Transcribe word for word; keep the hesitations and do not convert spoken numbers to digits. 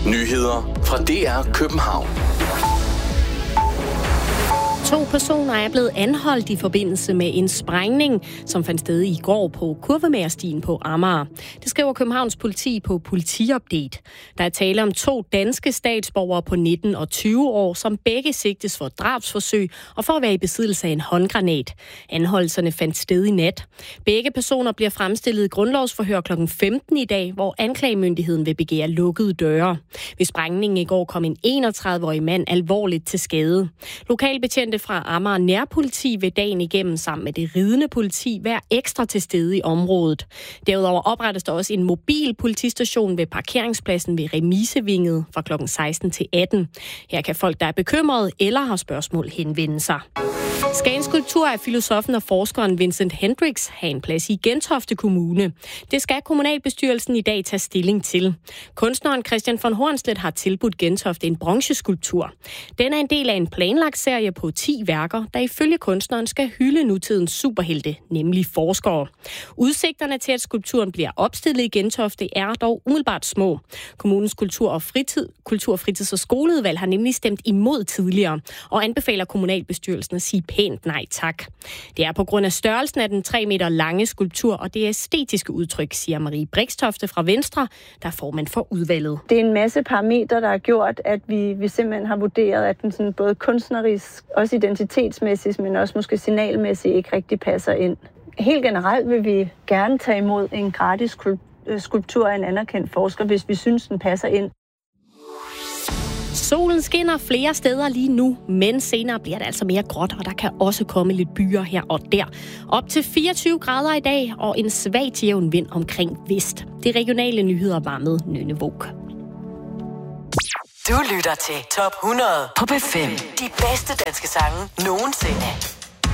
Nyheder fra D R København. To personer er blevet anholdt i forbindelse med en sprængning, som fandt sted i går på Kurvemagerstien på Amager. Det skriver Københavns politi på Politiupdate. Der er tale om to danske statsborgere på nitten og tyve år, som begge sigtes for drabsforsøg og for at være i besiddelse af en håndgranat. Anholdelserne fandt sted i nat. Begge personer bliver fremstillet i grundlovsforhør klokken femten i dag, hvor anklagemyndigheden vil begære lukkede døre. Ved sprængningen i går kom en enogtredive-årig mand alvorligt til skade. Lokalbetjente fra Amager Nærpoliti vil dagen igennem sammen med det ridende politi være ekstra til stede i området. Derudover oprettes der også en mobil politistation ved parkeringspladsen ved Remisevinget fra klokken seksten til atten. Her kan folk, der er bekymrede eller har spørgsmål, henvende sig. Skagens Kultur af filosofen og forskeren Vincent Hendricks have en plads i Gentofte Kommune. Det skal kommunalbestyrelsen i dag tage stilling til. Kunstneren Christian von Hornstedt har tilbudt Gentofte en bronzeskulptur. Den er en del af en planlagt serie på ti værker, der ifølge kunstneren skal hylde nutidens superhelte, nemlig forskere. Udsigterne til, at skulpturen bliver opstillet i Gentofte, er dog umiddelbart små. Kommunens kultur- og fritid, kultur-, fritids- og skoleudvalg har nemlig stemt imod tidligere og anbefaler kommunalbestyrelsen at sige pænt nej tak. Det er på grund af størrelsen af den tre meter lange skulptur og det æstetiske udtryk, siger Marie Brikstofte fra Venstre, der er formand for udvalget. Det er en masse parametre, der har gjort, at vi, vi simpelthen har vurderet, at den sådan både kunstnerisk, også identitetsmæssigt, men også måske signalmæssigt ikke rigtig passer ind. Helt generelt vil vi gerne tage imod en gratis skulptur af en anerkendt forsker, hvis vi synes, den passer ind. Solen skinner flere steder lige nu, men senere bliver det altså mere gråt, og der kan også komme lidt byer her og der. Op til fireogtyve grader i dag, og en svagt jævn vind omkring vest. De regionale nyheder var med Nynne Våg. Du lytter til Top hundrede på B fem. De bedste danske sange nogensinde.